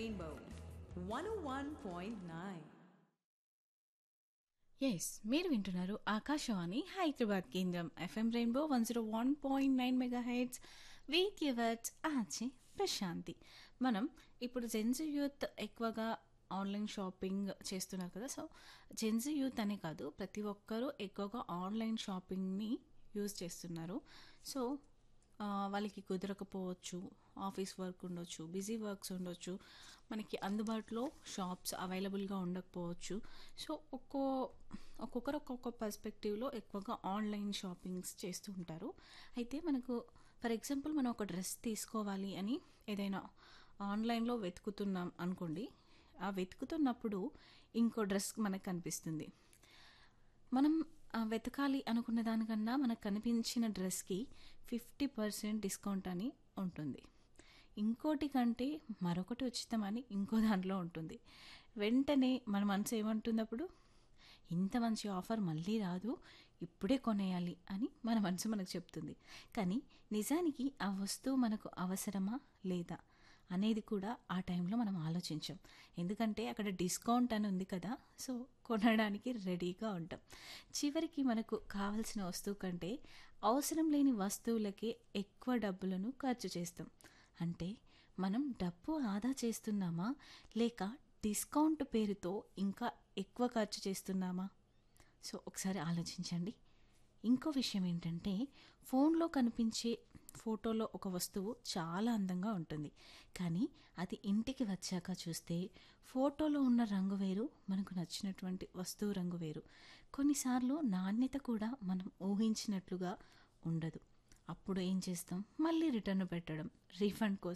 Rainbow 101.9. Yes మీరు వింటున్నారు ఆకాశవాణి హైదరాబాద్ కేంద్రం FM rainbow 101.9 mega heads with yours ఆచే Prashanti. మనం ఇప్పుడు జెన్జీ యూత్ ఎక్కువగా ఆన్లైన్ షాపింగ్ చేస్తున్నారు కదా. సో జెన్జీ యూత్ అనే కాదు, ప్రతి ఒక్కరూ ఎక్కువగా ఆన్లైన్ షాపింగ్ని యూజ్ చేస్తున్నారు. సో వాళ్ళకి కుదరకపోవచ్చు, ఆఫీస్ వర్క్ ఉండొచ్చు, బిజీ వర్క్స్ ఉండొచ్చు, మనకి అందుబాటులో షాప్స్ అవైలబుల్గా ఉండకపోవచ్చు. సో ఒక్కొక్కరు ఒక్కొక్క పర్స్పెక్టివ్లో ఎక్కువగా ఆన్లైన్ షాపింగ్స్ చేస్తూ ఉంటారు. అయితే మనకు ఫర్ ఎగ్జాంపుల్ మనం ఒక డ్రెస్ తీసుకోవాలి అని ఏదైనా ఆన్లైన్లో వెతుకుతున్నాం అనుకోండి. ఆ వెతుకుతున్నప్పుడు ఇంకో డ్రెస్ మనకు కనిపిస్తుంది. మనం వెతకాలి అనుకున్న దానికన్నా మనకు కనిపించిన డ్రెస్కి 50% డిస్కౌంట్ అని ఉంటుంది. ఇంకోటి కంటే మరొకటి ఉచితమని ఇంకో దాంట్లో ఉంటుంది. వెంటనే మన మనసు ఏమంటుంది అప్పుడు? ఇంత మంచి ఆఫర్ మళ్ళీ రాదు, ఇప్పుడే కొనేయాలి అని మన మనసు మనకు చెప్తుంది. కానీ నిజానికి ఆ వస్తువు మనకు అవసరమా లేదా అనేది కూడా ఆ టైంలో మనం ఆలోచించాం. ఎందుకంటే అక్కడ డిస్కౌంట్ అని ఉంది కదా, సో కొనడానికి రెడీగా ఉంటాం. చివరికి మనకు కావాల్సిన వస్తువు కంటే అవసరం లేని వస్తువులకే ఎక్కువ డబ్బులను ఖర్చు చేస్తాం. అంటే మనం డబ్బు ఆదా చేస్తున్నామా లేక డిస్కౌంట్ పేరుతో ఇంకా ఎక్కువ ఖర్చు చేస్తున్నామా? సో ఒకసారి ఆలోచించండి. ఇంకో విషయం ఏంటంటే, ఫోన్లో కనిపించే ఫోటోలో ఒక వస్తువు చాలా అందంగా ఉంటుంది. కానీ అది ఇంటికి వచ్చాక చూస్తే ఫోటోలో ఉన్న రంగు వేరు, మనకు నచ్చినటువంటి వస్తువు రంగు వేరు. కొన్నిసార్లు నాణ్యత కూడా మనం ఊహించినట్లుగా ఉండదు. అప్పుడు ఏం చేస్తాం? మళ్ళీ రిటర్న్ పెట్టడం, రీఫండ్ కోసం